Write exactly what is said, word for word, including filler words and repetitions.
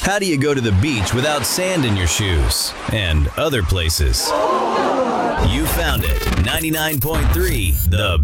How do you go to the beach without sand in your shoes? And other places. You found it. ninety-nine point three The